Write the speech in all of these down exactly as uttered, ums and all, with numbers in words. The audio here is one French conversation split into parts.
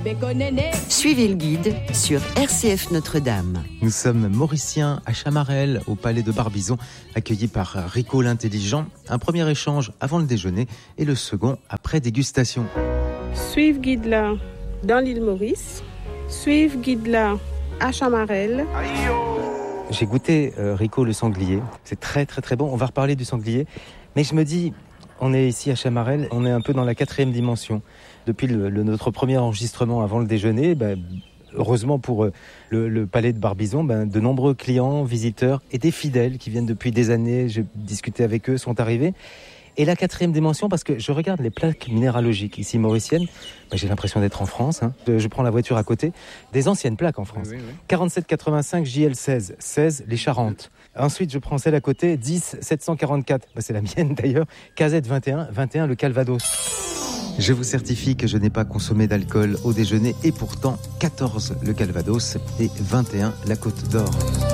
Suivez le guide sur R C F Notre-Dame. Nous sommes mauriciens à Chamarel, au palais de Barbizon, accueillis par Rico l'intelligent. Un premier échange avant le déjeuner et le second après dégustation. Suivez guide là dans l'île Maurice. Suivez guide là à Chamarel. J'ai goûté euh, Rico le sanglier. C'est très très très bon. On va reparler du sanglier. Mais je me dis, on est ici à Chamarel, on est un peu dans la quatrième dimension. Depuis le, le, notre premier enregistrement avant le déjeuner, ben, heureusement pour euh, le, le palais de Barbizon, ben, de nombreux clients, visiteurs et des fidèles qui viennent depuis des années, j'ai discuté avec eux, sont arrivés. Et la quatrième dimension, parce que je regarde les plaques minéralogiques ici mauriciennes, ben, j'ai l'impression d'être en France, hein. je, je prends la voiture à côté, des anciennes plaques en France. Oui, oui, oui. quarante-sept quatre-vingt-cinq J L seize, seize les Charentes. Ensuite, je prends celle à côté, dix sept cent quarante-quatre, ben, c'est la mienne d'ailleurs, K Z vingt et un, vingt et un le Calvados. Je vous certifie que je n'ai pas consommé d'alcool au déjeuner et pourtant quatorze le Calvados et vingt et un la Côte d'Or.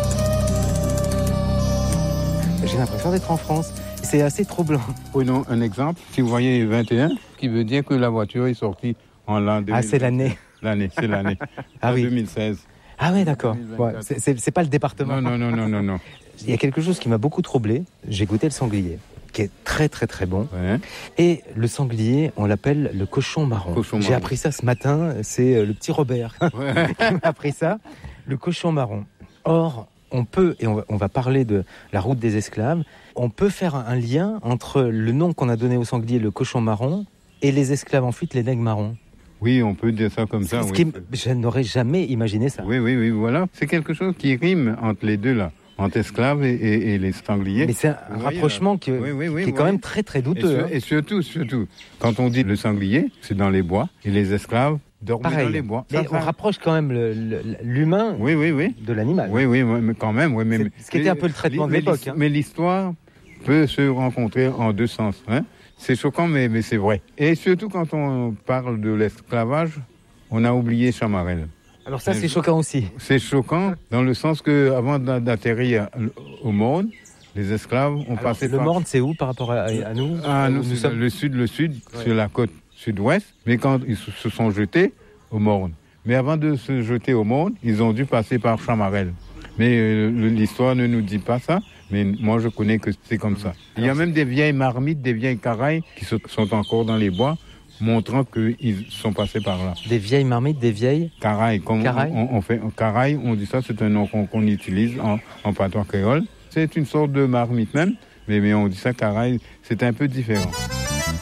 J'ai l'impression d'être en France. C'est assez troublant. Prenons un exemple. Si vous voyez vingt et un, qui veut dire que la voiture est sortie en l'an deux mille. Ah, c'est l'année. L'année, c'est l'année. Ah en oui. deux mille seize. Ah oui, d'accord. Ouais, c'est, c'est, c'est pas le département. Non, non, non, non, non, non. Il y a quelque chose qui m'a beaucoup troublé. J'ai goûté le sanglier, qui est très, très, très bon. Ouais. Et le sanglier, on l'appelle le cochon marron. Cochon J'ai marron. appris ça ce matin. C'est le petit Robert Ouais. qui m'a appris ça. Le cochon marron. Or, on peut, et on va, on va parler de la route des esclaves, on peut faire un lien entre le nom qu'on a donné au sanglier, le cochon marron, et les esclaves en fuite, les nègres marrons. Oui, on peut dire ça comme ça. Ce Oui. qui, je n'aurais jamais imaginé ça. Oui, oui, oui, voilà. C'est quelque chose qui rime entre les deux, là. Entre esclaves et, et, et les sangliers. Mais c'est un Vous rapprochement voyez, que, oui, oui, oui, qui est quand oui. même très, très Et, douteux. sur- hein. et surtout, surtout, quand on dit le sanglier, c'est dans les bois, et les esclaves dormaient Pareil. dans les bois. Mais Ça, on ça- rapproche quand même le- le- l'humain Oui, oui, oui. de l'animal. Oui, oui, oui, mais quand même. Oui, mais, C'est ce qui était un peu le traitement de mais l'époque, l'his- hein. Mais l'histoire peut se rencontrer en deux sens. Hein. C'est choquant, mais, mais c'est vrai. Et surtout quand on parle de l'esclavage, on a oublié Chamarel. Alors ça, c'est choquant aussi. C'est choquant dans le sens que avant d'a- d'atterrir au Morne, les esclaves ont Alors, passé le par... Morne, c'est où par rapport à, à nous Ah, Où nous, c'est sommes le sud, le sud, Ouais. sur la côte sud-ouest. Mais quand ils se se sont jetés au Morne. Mais avant de se jeter au Morne, ils ont dû passer par Chamarel. Mais euh, le- l'histoire ne nous dit pas ça. Mais moi, je connais que c'est comme ça. Il y a même des vieilles marmites, des vieilles carailles qui se- sont encore dans les bois, montrant qu'ils sont passés par là. Des vieilles marmites, des vieilles... Caraille, comme Caraille. on, on fait caraille, on dit ça, c'est un nom qu'on, qu'on utilise en, en patois créole. C'est une sorte de marmite même, mais, mais on dit ça caraille, c'est un peu différent.